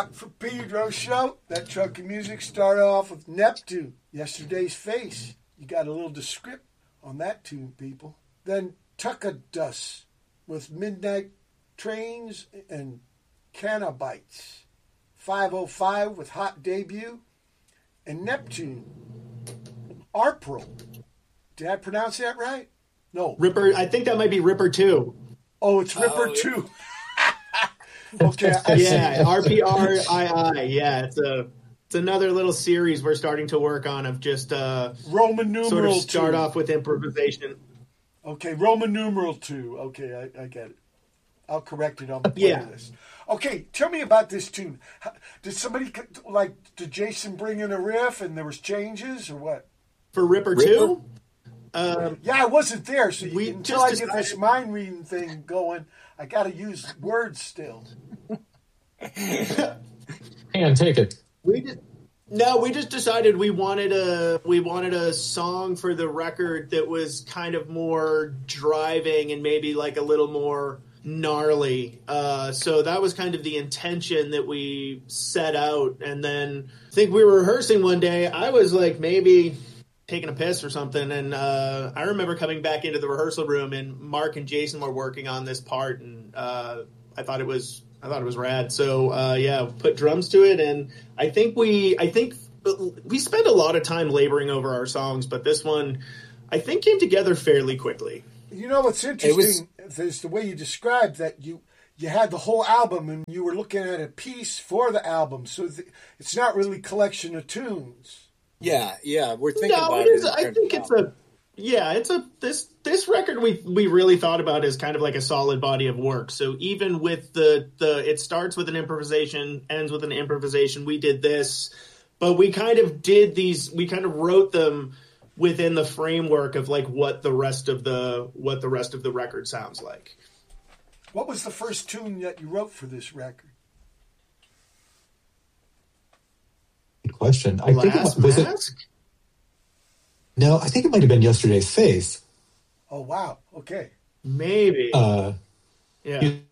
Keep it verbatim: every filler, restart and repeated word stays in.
Rock for Pedro show. That truck of music started off with Neptune, Yesterday's Face. You got a little descript on that tune, people. Then Tuckadus with Midnight Trains and Cannabites. five oh five with Hot Debut. And Neptune, April. Did I pronounce that right? No. Ripper, I think that might be Ripper two. Oh, it's Ripper Oh, two. Okay. I Yeah, R P R I I. Yeah, it's a it's another little series we're starting to work on of just uh Roman numeral sort of start two. off with improvisation. Okay, Roman numeral two. Okay, I, I get it. I'll correct it on the playlist. Yeah. Okay, tell me about this tune. How- Did somebody, like, did Jason bring in a riff and there was changes or what? For Ripper, Ripper? two? Um, Yeah, I wasn't there, so you, We until just I get this decided- mind reading thing going, I got to use words still. Hang on, take it. we just, no, we just decided we wanted a we wanted a song for the record that was kind of more driving and maybe like a little more gnarly. Uh, so that was kind of the intention that we set out. And then I think we were rehearsing one day. I was like maybe taking a piss or something, and uh, I remember coming back into the rehearsal room, and Mark and Jason were working on this part, and uh, I thought it was I thought it was rad. So uh, yeah, put drums to it, and I think we I think we spend a lot of time laboring over our songs, but this one I think came together fairly quickly. You know what's interesting is the way you described that you you had the whole album and you were looking at a piece for the album, so th- it's not really a collection of tunes. Yeah, yeah, we're thinking No, about it it. is. in I terms think of it's album. a yeah, it's a this this record we we really thought about as kind of like a solid body of work. So even with the the it starts with an improvisation, ends with an improvisation. We did this, but we kind of did these. We kind of wrote them within the framework of like what the rest of the what the rest of the record sounds like. What was the first tune that you wrote for this record? Good question. I think it Last was, was it. Mask? No, I think it might have been Yesterday's Face. Oh, wow. Okay. Maybe. Uh, yeah. you